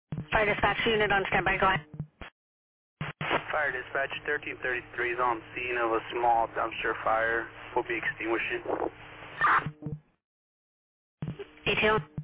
Fire dispatch unit on standby. Go ahead. Fire dispatch 1333 is on scene of a small dumpster fire. Will be extinguishing. ATO.